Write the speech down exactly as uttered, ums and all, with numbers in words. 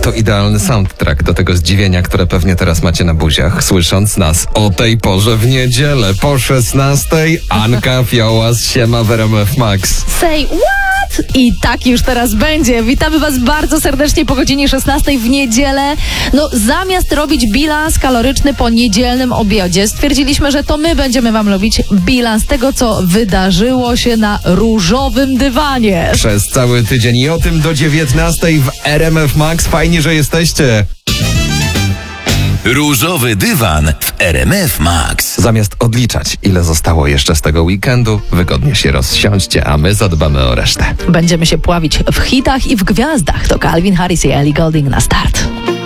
To idealny soundtrack do tego zdziwienia, które pewnie teraz macie na buziach, słysząc nas o tej porze w niedzielę po szesnastej. Anka Fiołas, siema w R M F Max. Say what? I tak już teraz będzie. Witamy Was bardzo serdecznie po godzinie szesnastej w niedzielę. No, zamiast robić bilans kaloryczny po niedzielnym obiedzie, stwierdziliśmy, że to my będziemy Wam robić bilans tego, co wydarzyło się na różowym dywanie. Przez cały tydzień i o tym do dziewiętnastej w R M F Max. Fajnie, że jesteście. Różowy dywan w R M F Max. Zamiast odliczać, ile zostało jeszcze z tego weekendu, wygodnie się rozsiądźcie, a my zadbamy o resztę. Będziemy się pławić w hitach i w gwiazdach. To Calvin Harris i Ellie Goulding na start.